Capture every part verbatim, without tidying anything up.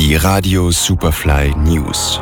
Die Radio Superfly News.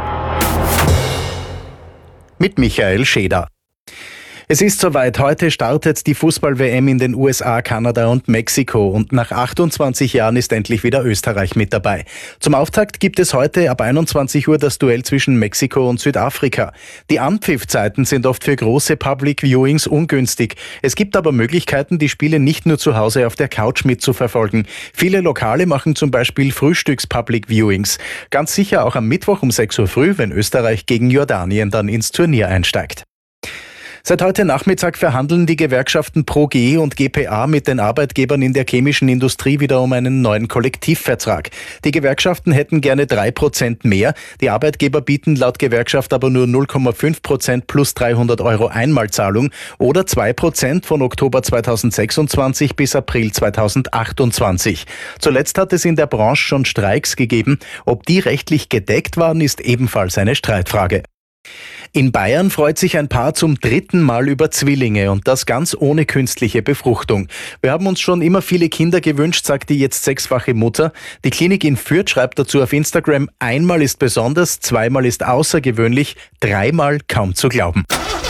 Mit Michael Scheder. Es ist soweit. Heute startet die Fußball-W M in den U S A, Kanada und Mexiko und nach achtundzwanzig Jahren ist endlich wieder Österreich mit dabei. Zum Auftakt gibt es heute ab einundzwanzig Uhr das Duell zwischen Mexiko und Südafrika. Die Anpfiffzeiten sind oft für große Public Viewings ungünstig. Es gibt aber Möglichkeiten, die Spiele nicht nur zu Hause auf der Couch mitzuverfolgen. Viele Lokale machen zum Beispiel Frühstücks-Public Viewings. Ganz sicher auch am Mittwoch um sechs Uhr früh, wenn Österreich gegen Jordanien dann ins Turnier einsteigt. Seit heute Nachmittag verhandeln die Gewerkschaften Pro G und G P A mit den Arbeitgebern in der chemischen Industrie wieder um einen neuen Kollektivvertrag. Die Gewerkschaften hätten gerne drei Prozent mehr. Die Arbeitgeber bieten laut Gewerkschaft aber nur null Komma fünf Prozent plus dreihundert Euro Einmalzahlung oder zwei Prozent von Oktober zweitausendsechsundzwanzig bis April zweitausendachtundzwanzig. Zuletzt hat es in der Branche schon Streiks gegeben. Ob die rechtlich gedeckt waren, ist ebenfalls eine Streitfrage. In Bayern freut sich ein Paar zum dritten Mal über Zwillinge und das ganz ohne künstliche Befruchtung. Wir haben uns schon immer viele Kinder gewünscht, sagt die jetzt sechsfache Mutter. Die Klinik in Fürth schreibt dazu auf Instagram, einmal ist besonders, zweimal ist außergewöhnlich, dreimal kaum zu glauben.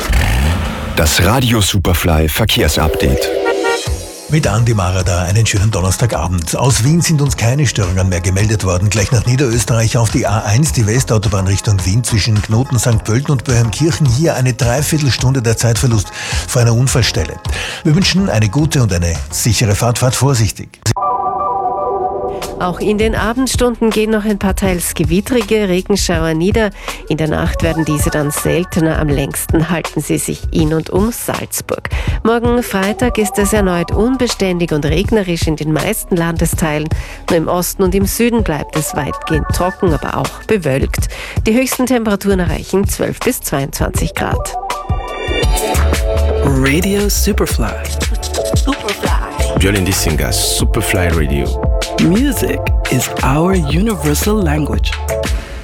Das Radio Superfly Verkehrsupdate. Mit Andi Marada einen schönen Donnerstagabend. Aus Wien sind uns keine Störungen mehr gemeldet worden. Gleich nach Niederösterreich auf die A eins, die Westautobahn Richtung Wien zwischen Knoten Sankt Pölten und Böheimkirchen. Hier eine Dreiviertelstunde der Zeitverlust vor einer Unfallstelle. Wir wünschen eine gute und eine sichere Fahrt. Fahrt vorsichtig. Auch in den Abendstunden gehen noch ein paar teils gewittrige Regenschauer nieder. In der Nacht werden diese dann seltener. Am längsten halten sie sich in und um Salzburg. Morgen Freitag ist es erneut unbeständig und regnerisch in den meisten Landesteilen. Nur im Osten und im Süden bleibt es weitgehend trocken, aber auch bewölkt. Die höchsten Temperaturen erreichen zwölf bis zweiundzwanzig Grad. Radio Superfly. Superfly. Jolene Dissinga, Superfly Radio. Music is our universal language.